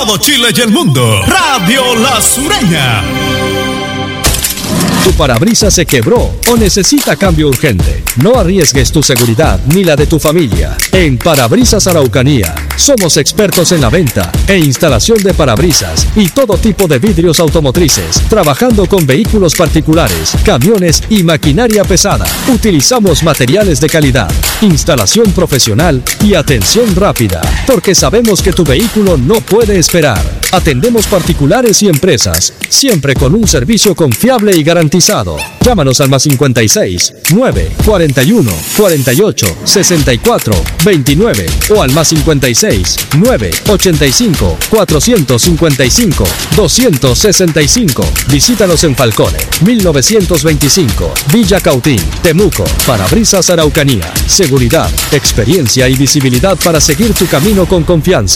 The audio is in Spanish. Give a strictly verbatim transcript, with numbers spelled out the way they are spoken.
todo Chile y el mundo. Radio La Sureña. ¿Tu parabrisas se quebró o necesita cambio urgente? No arriesgues tu seguridad ni la de tu familia. En Parabrisas Araucanía somos expertos en la venta e instalación de parabrisas y todo tipo de vidrios automotrices, trabajando con vehículos particulares, camiones y maquinaria pesada. Utilizamos materiales de calidad, instalación profesional y atención rápida, porque sabemos que tu vehículo no puede esperar. Atendemos particulares y empresas, siempre con un servicio confiable y garantizado. Llámanos al más cincuenta y seis, nueve, cuarenta y uno, cuarenta y ocho, sesenta y cuatro, veintinueve o al más cincuenta y seis, nueve, ochenta y cinco, cuatrocientos cincuenta y cinco, doscientos sesenta y cinco. Visítanos en Falcone, mil novecientos veinticinco, Villa Cautín, Temuco. Parabrisas Araucanía. Seguridad, experiencia y visibilidad para seguir tu camino con confianza.